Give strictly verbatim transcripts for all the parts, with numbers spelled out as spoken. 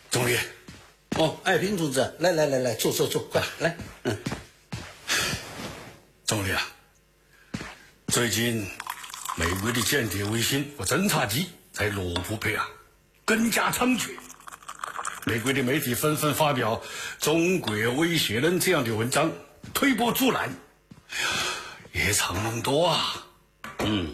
总理。 哦，爱萍同志，来来来来，坐坐坐，快来。嗯， 总理啊，最近美国的间谍卫星和侦察机在罗布泊啊更加猖獗，美国的媒体纷纷发表中国威胁论这样的文章，推波助澜，哎呀，夜长梦多啊。 嗯，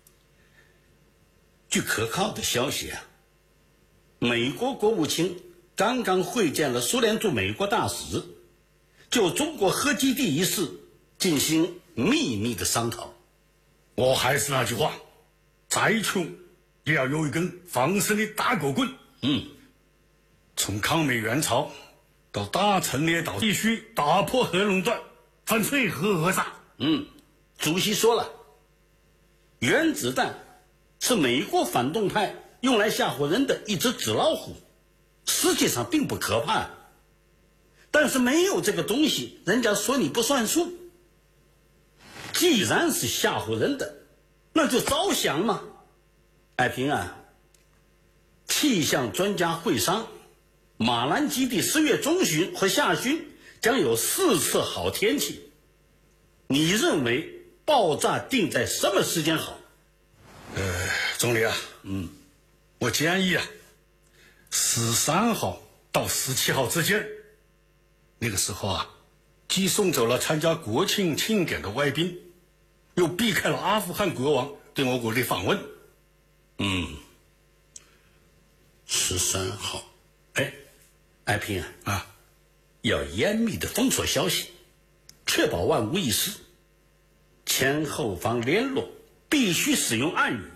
据可靠的消息啊，美国国务卿刚刚会见了苏联驻美国大使，就中国核基地一事进行秘密的商讨。 我还是那句话，再穷也要有一根防身的大国棍。 嗯， 从抗美援朝到打陈列岛，必须打破核垄断，反对核讹诈。 嗯，主席说了，原子弹是美国反动派用来吓唬人的一只纸老虎，实际上并不可怕，但是没有这个东西，人家说你不算数。既然是吓唬人的，那就照想嘛。爱萍啊，气象专家会商，马兰基地十月中旬和下旬将有四次好天气，你认为爆炸定在什么时间好？ 呃，总理啊，嗯，我建议啊，十三号到十七号之间，那个时候啊，既送走了参加国庆庆典的外宾，又避开了阿富汗国王对我国的访问。 嗯，十三号，哎，爱萍啊， 啊， 要严密的封锁消息，确保万无一失。前后方联络必须使用暗语。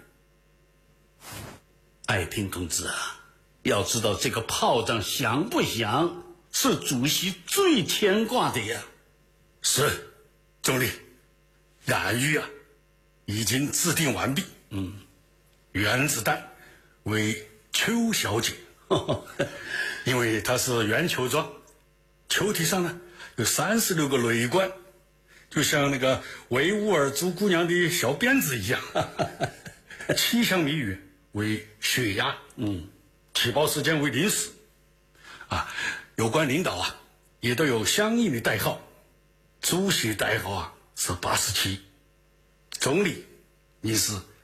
爱萍同志啊，要知道这个炮仗响不响，是主席最牵挂的呀。 是，总理，暗语啊，已经制定完毕。 嗯， 原子弹为球小姐，因为它是圆球状，球体上呢有三十六个雷管，就像那个维吾尔族姑娘的小辫子一样。气象谜语为血压，嗯，起爆时间为零时，啊，有关领导啊也都有相应的代号，主席代号啊是八十七，总理你是